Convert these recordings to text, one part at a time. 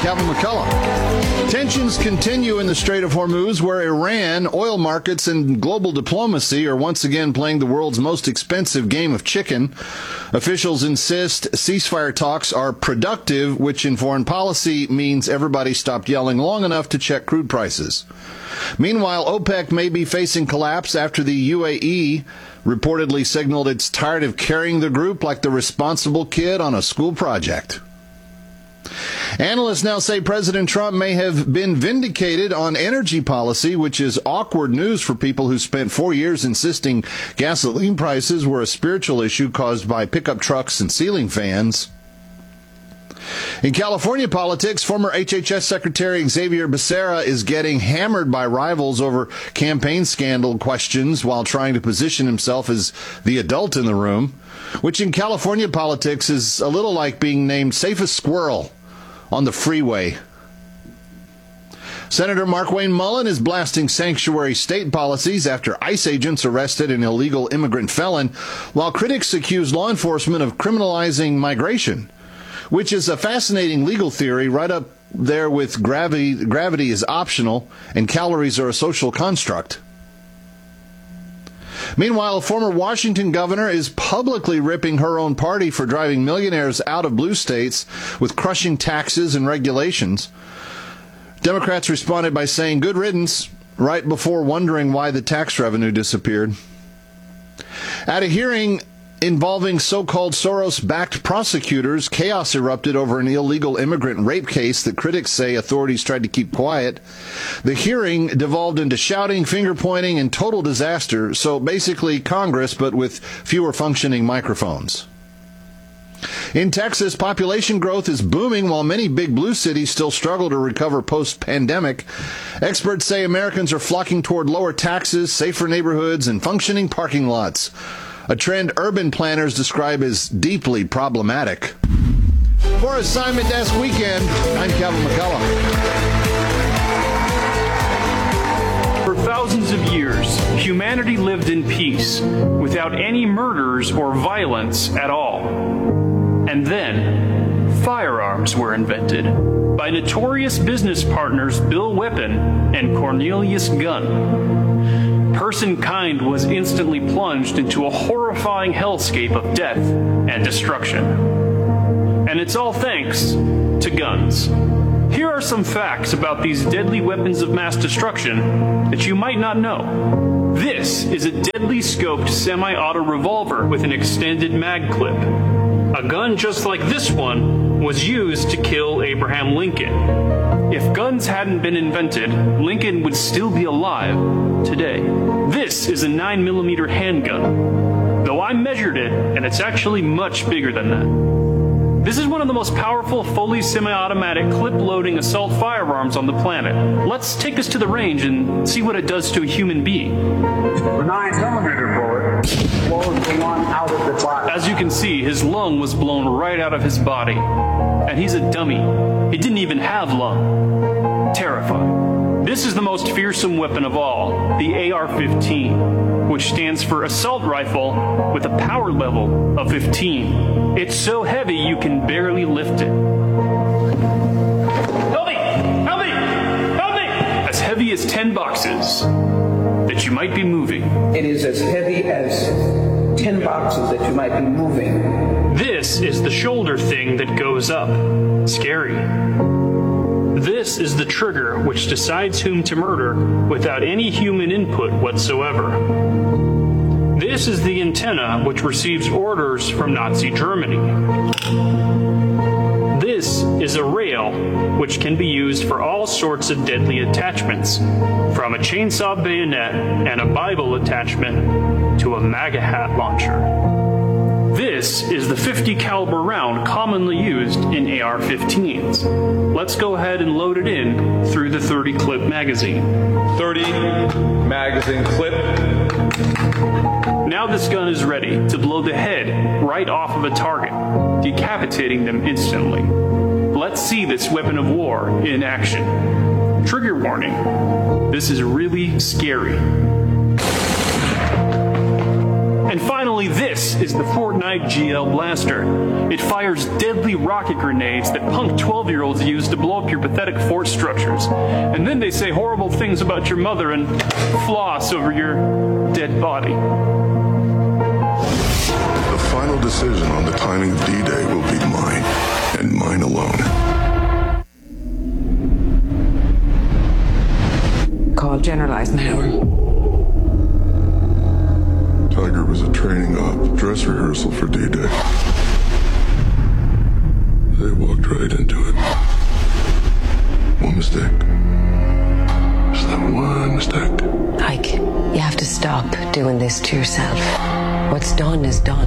Calvin McCullough. Tensions continue in the Strait of Hormuz, where Iran, oil markets, and global diplomacy are once again playing the world's most expensive game of chicken. Officials insist ceasefire talks are productive, which in foreign policy means everybody stopped yelling long enough to check crude prices. Meanwhile, OPEC may be facing collapse after the UAE reportedly signaled it's tired of carrying the group like the responsible kid on a school project. Analysts now say President Trump may have been vindicated on energy policy, which is awkward news for people who spent 4 years insisting gasoline prices were a spiritual issue caused by pickup trucks and ceiling fans. In California politics, former HHS Secretary Xavier Becerra is getting hammered by rivals over campaign scandal questions while trying to position himself as the adult in the room, which in California politics is a little like being named safest squirrel on the freeway. Senator Markwayne Mullin is blasting sanctuary state policies after ICE agents arrested an illegal immigrant felon, while critics accuse law enforcement of criminalizing migration, which is a fascinating legal theory right up there with gravity is optional and calories are a social construct. Meanwhile, a former Washington governor is publicly ripping her own party for driving millionaires out of blue states with crushing taxes and regulations. Democrats responded by saying good riddance right before wondering why the tax revenue disappeared. At a hearing involving so-called Soros-backed prosecutors, chaos erupted over an illegal immigrant rape case that critics say authorities tried to keep quiet. The hearing devolved into shouting, finger-pointing, and total disaster, so basically Congress, but with fewer functioning microphones. In Texas, population growth is booming while many big blue cities still struggle to recover post-pandemic. Experts say Americans are flocking toward lower taxes, safer neighborhoods, and functioning parking lots, a trend urban planners describe as deeply problematic. For Assignment Desk Weekend, I'm Calvin McCullough. For thousands of years, humanity lived in peace, without any murders or violence at all. And then, firearms were invented by notorious business partners Bill Weapon and Cornelius Gunn. Personkind was instantly plunged into a horrifying hellscape of death and destruction. And it's all thanks to guns. Here are some facts about these deadly weapons of mass destruction that you might not know. This is a deadly scoped semi-auto revolver with an extended mag clip. A gun just like this one was used to kill Abraham Lincoln. If guns hadn't been invented, Lincoln would still be alive today. This is a 9mm handgun, though I measured it, and it's actually much bigger than that. This is one of the most powerful, fully semi-automatic, clip-loading assault firearms on the planet. Let's take this to the range and see what it does to a human being. The 9mm bullet blows the lung out of the body. As you can see, his lung was blown right out of his body. And he's a dummy. He didn't even have lung. Terrifying. This is the most fearsome weapon of all, the AR-15, which stands for Assault Rifle with a power level of 15. It's so heavy you can barely lift it. Help me! Help me! Help me! As heavy as 10 boxes that you might be moving. It is as heavy as 10 boxes that you might be moving. This is the shoulder thing that goes up. Scary. This is the trigger which decides whom to murder without any human input whatsoever. This is the antenna which receives orders from Nazi Germany. This is a rail which can be used for all sorts of deadly attachments, from a chainsaw bayonet and a Bible attachment to a MAGA hat launcher. This is the .50 caliber round commonly used in AR-15s. Let's go ahead and load it in through the 30 clip magazine. 30 magazine clip. Now this gun is ready to blow the head right off of a target, decapitating them instantly. Let's see this weapon of war in action. Trigger warning. This is really scary. And finally, this is the Fortnite GL Blaster. It fires deadly rocket grenades that punk 12-year-olds use to blow up your pathetic fort structures. And then they say horrible things about your mother and floss over your dead body. The final decision on the timing of D-Day will be mine, and mine alone. Call General Eisenhower. Tiger was a training op, dress rehearsal for D-Day. They walked right into it. One mistake. Just that one mistake. Ike, you have to stop doing this to yourself. What's done is done.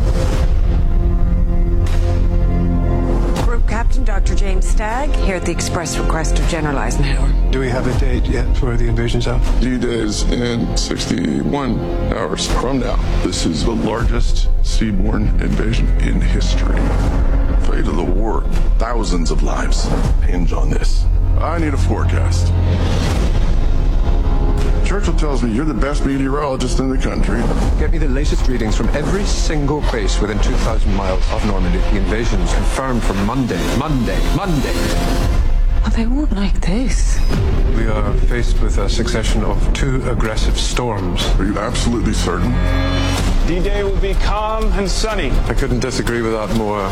Group Captain Dr. James Stagg, here at the express request of General Eisenhower. Do we have a date yet for the invasion zone? D-Day is in 61 hours from now. This is the largest seaborne invasion in history. Fate of the war, thousands of lives hinge on this. I need a forecast. Churchill tells me you're the best meteorologist in the country. Get me the latest readings from every single base within 2,000 miles of Normandy. The invasion's confirmed for Monday. Oh, they won't like this. We are faced with a succession of 2 aggressive storms. Are you absolutely certain? D-Day will be calm and sunny. I couldn't disagree with that more.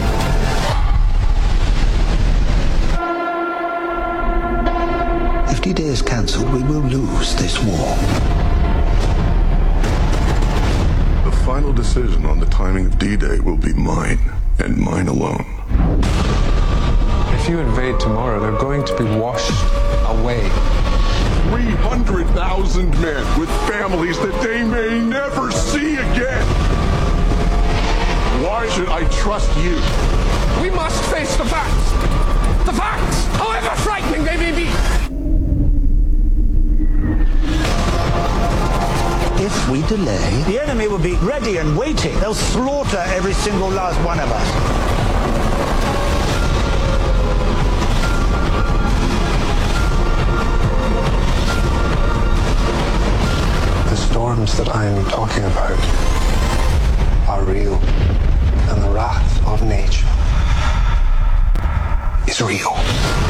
If D-Day is cancelled, we will lose this war. The final decision on the timing of D-Day will be mine, and mine alone. If you invade tomorrow, they're going to be washed away. 300,000 men with families that they may never see again. Why should I trust you? We must face the facts! The facts, however frightening they may be! If we delay, the enemy will be ready and waiting. They'll slaughter every single last one of us. The storms that I am talking about are real, and the wrath of nature is real.